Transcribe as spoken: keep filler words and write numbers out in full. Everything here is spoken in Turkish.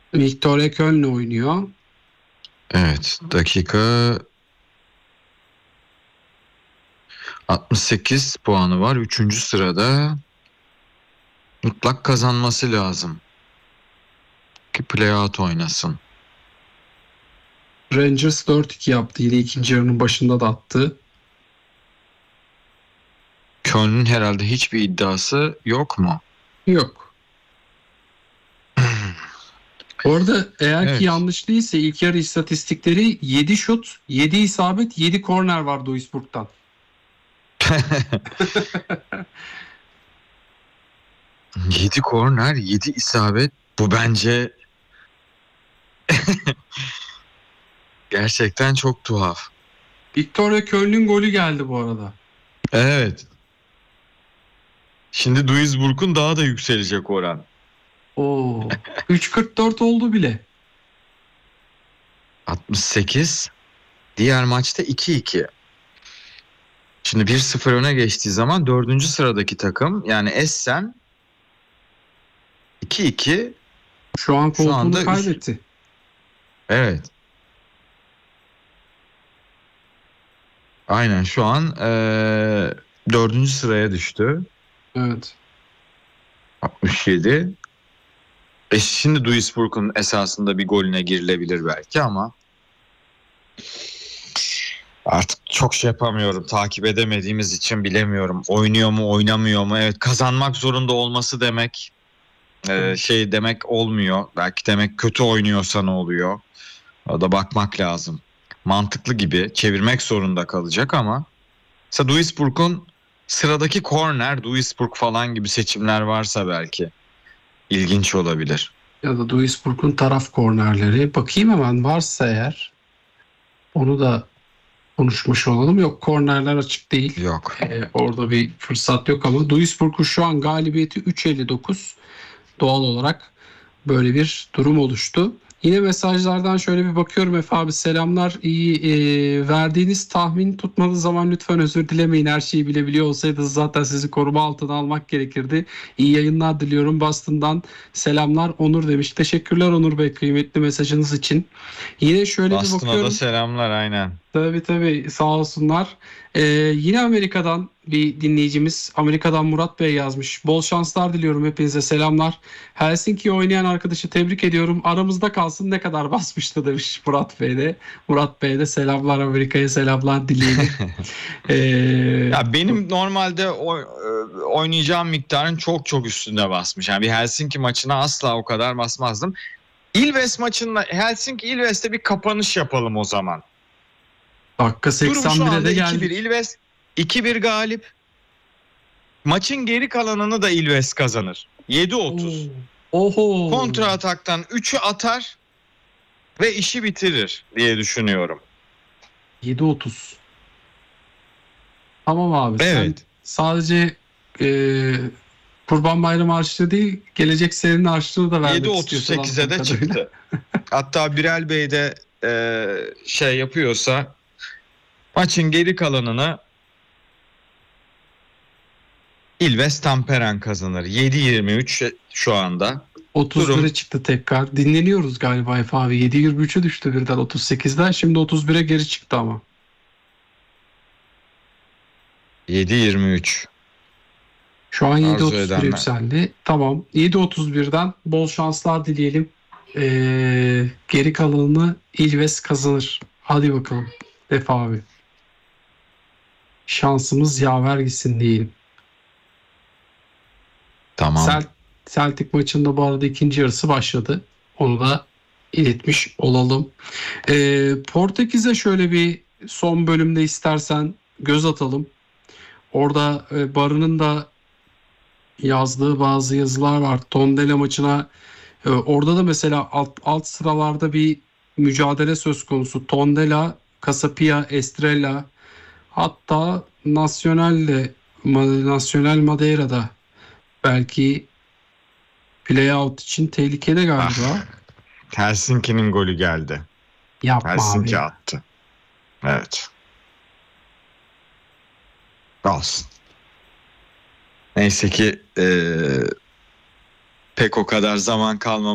Viktoria Köln oynuyor. Evet, dakika altmış sekiz puanı var. Üçüncü sırada, mutlak kazanması lazım ki playout oynasın. Rangers dört iki yaptı. Yine ikinci yarının başında da attı. Köln'ün herhalde hiçbir iddiası yok mu? Yok. Bu arada eğer ki Evet. yanlış değilse ilk yarı istatistikleri yedi şut, yedi isabet, yedi korner var Duisburg'dan. yedi korner, yedi isabet. Bu bence gerçekten çok tuhaf. Viktoria Köln'ün golü geldi bu arada. Evet. Şimdi Duisburg'un daha da yükselecek oran. Oo. üç kırk dört oldu bile. altmış sekiz. Diğer maçta iki iki. Şimdi bir sıfır öne geçtiği zaman dördüncü sıradaki takım, yani Essen, iki iki. Şu an Şu koltuğunu anda üst. kaybetti. Evet. Aynen, şu an eee dördüncü sıraya düştü. Evet. altmış yedi. E şimdi Duisburg'un esasında bir golüne girilebilir belki ama artık çok şey yapamıyorum. Takip edemediğimiz için bilemiyorum. Oynuyor mu, oynamıyor mu? Evet, kazanmak zorunda olması demek e, şey demek olmuyor. Belki demek kötü oynuyorsa ne oluyor? O da bakmak lazım. Mantıklı gibi çevirmek zorunda kalacak ama mesela Duisburg'un sıradaki korner, Duisburg falan gibi seçimler varsa belki ilginç olabilir. Ya da Duisburg'un taraf kornerleri. Bakayım hemen varsa eğer. Onu da konuşmuş olalım. Yok, kornerler açık değil. Yok. Ee, orada bir fırsat yok ama Duisburg'un şu an galibiyeti üç elli dokuz. Doğal olarak böyle bir durum oluştu. Yine mesajlardan şöyle bir bakıyorum. Efe abi selamlar. İyi, e, verdiğiniz tahmin tutmadığı zaman lütfen özür dilemeyin. Her şeyi bilebiliyor olsaydınız zaten sizi koruma altına almak gerekirdi. İyi yayınlar diliyorum. Boston'dan selamlar Onur demiş. Teşekkürler Onur Bey, kıymetli mesajınız için. Yine şöyle bir Boston'a da bakıyorum. selamlar, aynen. Tabii tabii, sağ olsunlar. Ee, yine Amerika'dan bir dinleyicimiz, Amerika'dan Murat Bey yazmış. Bol şanslar diliyorum, hepinize selamlar. Helsinki'ye oynayan arkadaşı tebrik ediyorum. Aramızda kalsın, ne kadar basmıştı demiş Murat Bey de. Murat Bey de selamlar, Amerika'ya selamlar dileyelim. Ee, Ya benim normalde o, e, oynayacağım miktarın çok çok üstünde basmış. Yani bir Helsinki maçına asla o kadar basmazdım. Ilves maçında, Helsinki Ilves'te bir kapanış yapalım o zaman. dakika Durum şu seksen bire anda de iki bir. geldik. Ilves iki bir galip. Maçın geri kalanını da Ilves kazanır. yedi otuz. Oho. Kontra ataktan üçü atar ve işi bitirir diye düşünüyorum. yedi otuz. Tamam abi, sen Evet. sadece e, Kurban Bayramı harçlığı değil, gelecek senenin harçlığını da vermek istiyorsun anladığım yedi otuz sekize de kadarıyla. çıktı. Hatta Birel Bey de e, şey yapıyorsa maçın geri kalanını Ilves Tamperen kazanır. yedi yirmi üç şu anda. otuz bire Durum çıktı tekrar. Dinleniyoruz galiba Efe abi. yedi yirmi üçe düştü birden otuz sekizden. Şimdi otuz bire geri çıktı ama. yedi yirmi üç. Şu an Arzu yedi otuz bire edenler. yükseldi. Tamam. yedi otuz birden bol şanslar dileyelim. Ee, geri kalanını İlves kazanır. Hadi bakalım Efe abi. Şansımız yaver gitsin diyelim. Tamam. Cel Celtic maçında bu arada ikinci yarısı başladı. Onu da iletmiş olalım. Ee, Portekiz'e şöyle bir son bölümde istersen göz atalım. Orada e, Barı'nın da yazdığı bazı yazılar var. Tondela maçına e, orada da mesela alt, alt sıralarda bir mücadele söz konusu. Tondela, Casapia, Estrella, hatta Nacional'de Ma- Nacional Madeira'da belki playout için tehlikede Ah, galiba. Helsinki'nin golü geldi. Yapma abi Helsinki ya. attı. Evet. Olsun. Neyse ki e, pek o kadar zaman kalmamış.